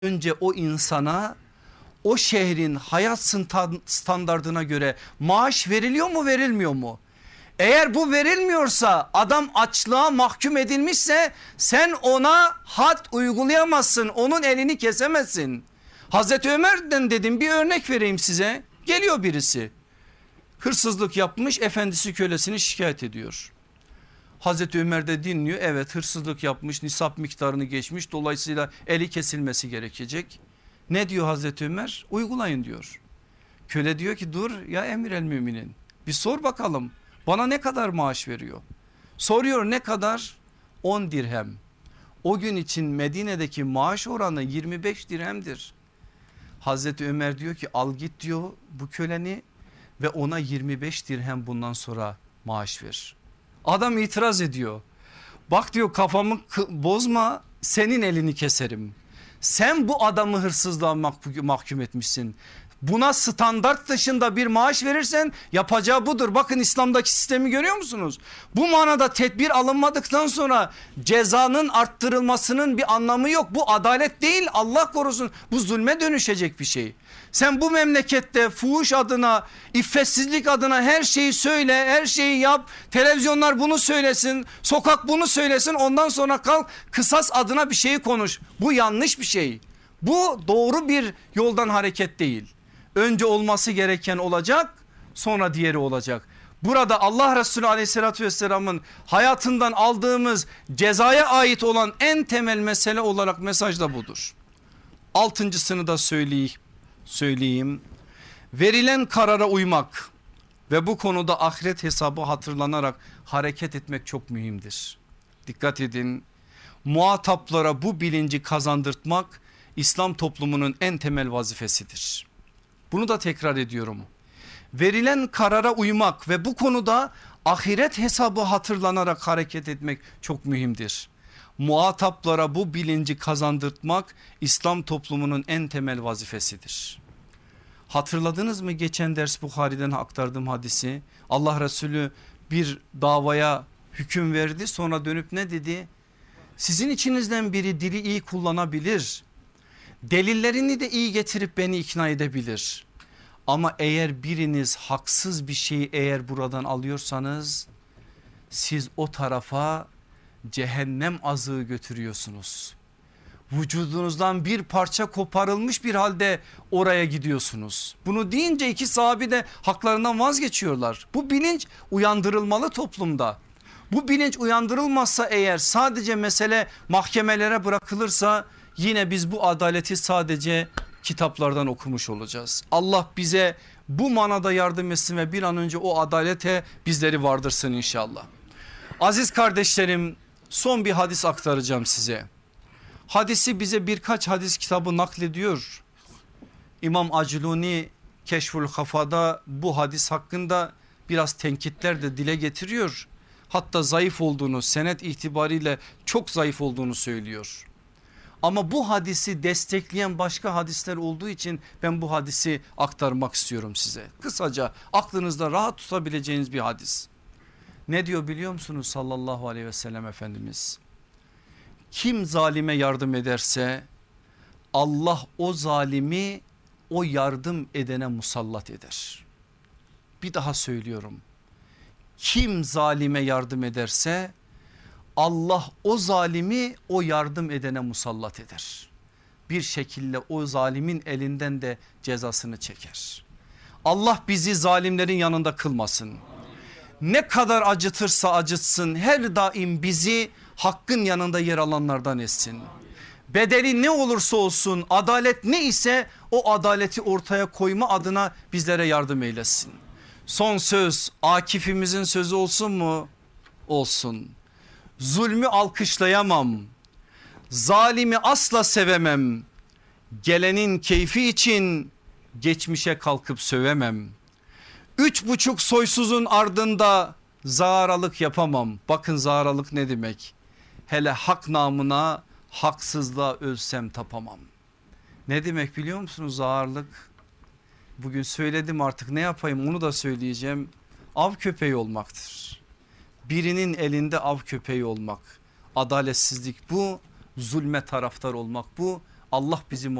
önce o insana o şehrin hayat standardına göre maaş veriliyor mu verilmiyor mu? Eğer bu verilmiyorsa, adam açlığa mahkum edilmişse sen ona had uygulayamazsın, onun elini kesemezsin. Hazreti Ömer'den dedim, bir örnek vereyim size. Geliyor birisi, hırsızlık yapmış, efendisi kölesini şikayet ediyor. Hazreti Ömer de dinliyor, evet hırsızlık yapmış, nisap miktarını geçmiş, dolayısıyla eli kesilmesi gerekecek. Ne diyor Hazreti Ömer? Uygulayın diyor. Köle diyor ki dur ya emir el müminin, bir sor bakalım bana ne kadar maaş veriyor. Soruyor, ne kadar? 10 dirhem. O gün için Medine'deki maaş oranı 25 dirhemdir. Hazreti Ömer diyor ki al git diyor bu köleni ve ona 25 dirhem bundan sonra maaş ver. Adam itiraz ediyor. Bak diyor, kafamı bozma, senin elini keserim. Sen bu adamı hırsızlığa mahkum etmişsin. Buna standart dışında bir maaş verirsen yapacağı budur. Bakın İslam'daki sistemi görüyor musunuz? Bu manada tedbir alınmadıktan sonra cezanın arttırılmasının bir anlamı yok. Bu adalet değil, Allah korusun, bu zulme dönüşecek bir şey. Sen bu memlekette fuhuş adına, iffetsizlik adına her şeyi söyle, her şeyi yap. Televizyonlar bunu söylesin, sokak bunu söylesin, ondan sonra kalk kısas adına bir şeyi konuş. Bu yanlış bir şey. Bu doğru bir yoldan hareket değil. Önce olması gereken olacak, sonra diğeri olacak. Burada Allah Resulü aleyhissalatü vesselamın hayatından aldığımız cezaya ait olan en temel mesele olarak mesaj da budur. Altıncısını da söyleyeyim. Verilen karara uymak ve bu konuda ahiret hesabı hatırlanarak hareket etmek çok mühimdir. Dikkat edin, muhataplara bu bilinci kazandırtmak İslam toplumunun en temel vazifesidir. Bunu da tekrar ediyorum. Verilen karara uymak ve bu konuda ahiret hesabı hatırlanarak hareket etmek çok mühimdir. Muhataplara bu bilinci kazandırtmak İslam toplumunun en temel vazifesidir. Hatırladınız mı geçen ders Buhari'den aktardığım hadisi? Allah Resulü bir davaya hüküm verdi, sonra dönüp ne dedi? Sizin içinizden biri dili iyi kullanabilir, delillerini de iyi getirip beni ikna edebilir. Ama eğer biriniz haksız bir şeyi eğer buradan alıyorsanız siz o tarafa cehennem azığı götürüyorsunuz. Vücudunuzdan bir parça koparılmış bir halde oraya gidiyorsunuz. Bunu deyince iki sahabi de haklarından vazgeçiyorlar. Bu bilinç uyandırılmalı toplumda. Bu bilinç uyandırılmazsa eğer, sadece mesele mahkemelere bırakılırsa yine biz bu adaleti sadece kitaplardan okumuş olacağız. Allah bize bu manada yardım etsin ve bir an önce o adalete bizleri vardırsın inşallah. Aziz kardeşlerim, son bir hadis aktaracağım size. Hadisi bize birkaç hadis kitabı naklediyor. İmam Acluni Keşful Hafa'da bu hadis hakkında biraz tenkitler de dile getiriyor. Hatta zayıf olduğunu, senet itibariyle çok zayıf olduğunu söylüyor. Ama bu hadisi destekleyen başka hadisler olduğu için ben bu hadisi aktarmak istiyorum size. Kısaca aklınızda rahat tutabileceğiniz bir hadis. Ne diyor biliyor musunuz sallallahu aleyhi ve sellem Efendimiz? Kim zalime yardım ederse Allah o zalimi o yardım edene musallat eder. Bir daha söylüyorum. Kim zalime yardım ederse Allah o zalimi o yardım edene musallat eder. Bir şekilde o zalimin elinden de cezasını çeker. Allah bizi zalimlerin yanında kılmasın. Ne kadar acıtırsa acıtsın her daim bizi hakkın yanında yer alanlardan etsin. Bedeli ne olursa olsun, adalet ne ise o adaleti ortaya koyma adına bizlere yardım eylesin. Son söz Akif'imizin sözü olsun mu? Olsun. Zulmü alkışlayamam, zalimi asla sevemem, gelenin keyfi için geçmişe kalkıp sövemem. 3,5 soysuzun ardında zaralık yapamam. Bakın zaralık ne demek? Hele hak namına haksızlığa ölsem tapamam. Ne demek biliyor musunuz zaralık? Bugün söyledim, artık ne yapayım onu da söyleyeceğim. Av köpeği olmaktır. Birinin elinde av köpeği olmak, adaletsizlik bu, zulme taraftar olmak bu, Allah bizi